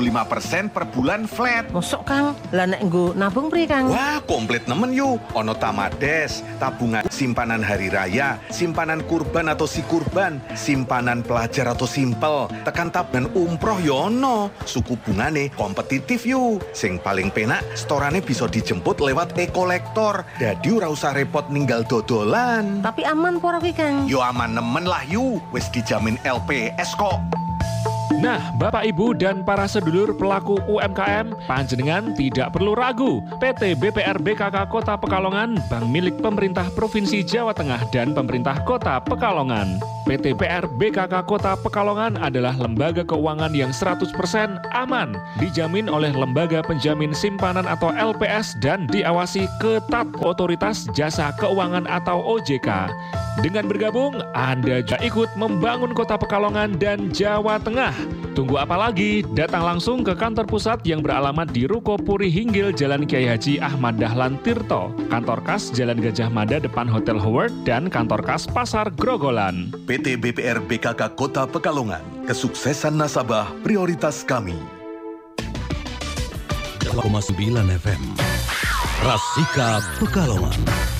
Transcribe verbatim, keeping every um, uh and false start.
lima persen per bulan flat. Mosok Kang, lah nek nggo nabung pri Kang? Wah, komplit nemen yuk. Ono Tamades, tabungan simpanan hari raya, simpanan kurban atau si kurban, simpanan pelajar atau simpel, tekan tabungan umroh yono. Suku bungane kompetitif yuk. Sing paling penak, storane bisa dijemput lewat e-kolektor. Dadi ora usah repot ninggal dodolan. Tapi aman pora kuwi Kang? Yo aman nemen lah yuk. Wis dijamin L P S kok. Nah, Bapak Ibu dan para sedulur pelaku U M K M, panjenengan tidak perlu ragu. P T B P R B K K Kota Pekalongan, bank milik pemerintah Provinsi Jawa Tengah dan pemerintah Kota Pekalongan. P T B P R B K K Kota Pekalongan adalah lembaga keuangan yang seratus persen aman, dijamin oleh Lembaga Penjamin Simpanan atau L P S dan diawasi ketat Otoritas Jasa Keuangan atau O J K. Dengan bergabung, Anda juga ikut membangun Kota Pekalongan dan Jawa Tengah. Tunggu apa lagi? Datang langsung ke kantor pusat yang beralamat di Ruko Puri Hinggil, Jalan Kiai Haji Ahmad Dahlan Tirto, kantor kas Jalan Gajah Mada depan Hotel Howard, dan kantor kas Pasar Grogolan. P T B P R B K K Kota Pekalongan, kesuksesan nasabah prioritas kami. sembilan F M Rasika Pekalongan.